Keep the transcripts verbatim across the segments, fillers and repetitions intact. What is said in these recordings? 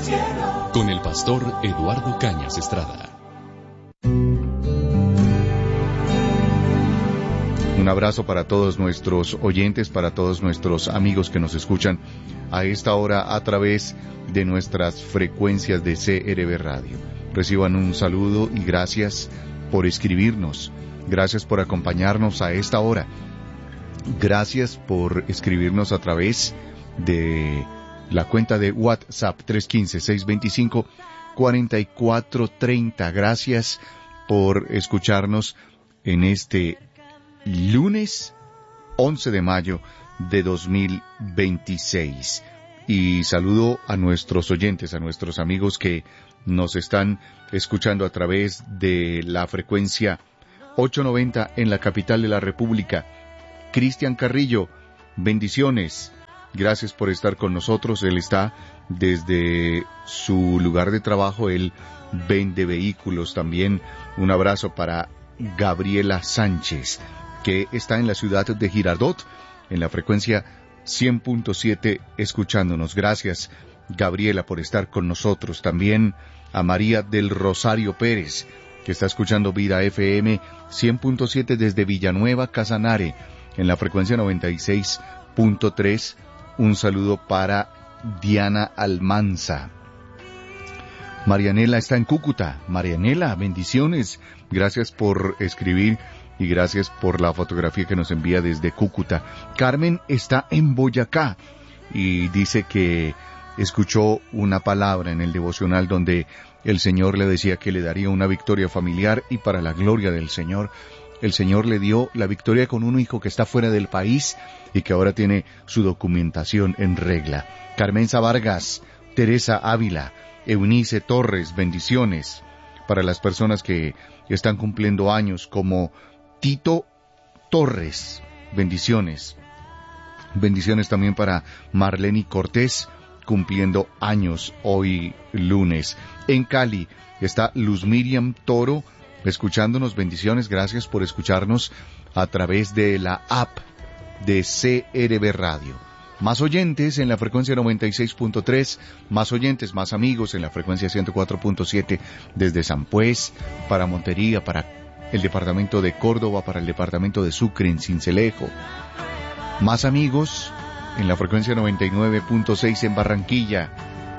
cielo. Con el pastor Eduardo Cañas Estrada. Un abrazo para todos nuestros oyentes, para todos nuestros amigos que nos escuchan a esta hora a través de nuestras frecuencias de C R B Radio. Reciban un saludo y gracias por escribirnos. Gracias por acompañarnos a esta hora. Gracias por escribirnos a través de la cuenta de WhatsApp tres uno cinco, seis dos cinco, cuatro cuatro tres cero. Gracias por escucharnos en este lunes once de mayo de dos mil veintiséis. Y saludo a nuestros oyentes, a nuestros amigos que nos están escuchando a través de la frecuencia ochocientos noventa en la capital de la República. Cristian Carrillo, bendiciones. Gracias por estar con nosotros. Él está desde su lugar de trabajo, él vende vehículos también. Un abrazo para Gabriela Sánchez, que está en la ciudad de Girardot, en la frecuencia cien punto siete, escuchándonos. Gracias, Gabriela, por estar con nosotros. También a María del Rosario Pérez, que está escuchando Vida F M cien punto siete desde Villanueva, Casanare, en la frecuencia noventa y seis punto tres. Un saludo para Diana Almanza. Marianela está en Cúcuta. Marianela, bendiciones. Gracias por escribir y gracias por la fotografía que nos envía desde Cúcuta. Carmen está en Boyacá y dice que escuchó una palabra en el devocional donde el Señor le decía que le daría una victoria familiar, y para la gloria del Señor, el Señor le dio la victoria con un hijo que está fuera del país y que ahora tiene su documentación en regla. Carmenza Vargas, Teresa Ávila, Eunice Torres, bendiciones para las personas que están cumpliendo años, como Tito Torres, bendiciones. Bendiciones también para Marlene Cortés, cumpliendo años hoy lunes. En Cali está Luz Miriam Toro, escuchándonos. Bendiciones, gracias por escucharnos a través de la app de C R B Radio. Más oyentes en la frecuencia noventa y seis punto tres, más oyentes, más amigos en la frecuencia ciento cuatro punto siete desde San Pues, para Montería, para el departamento de Córdoba, para el departamento de Sucre, en Sincelejo. Más amigos en la frecuencia noventa y nueve punto seis en Barranquilla.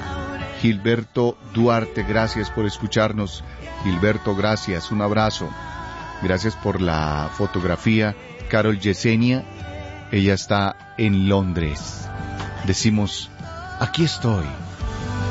Gilberto Duarte, gracias por escucharnos. Gilberto, gracias, un abrazo. Gracias por la fotografía. Carol Yesenia, ella está en Londres. Decimos, aquí estoy.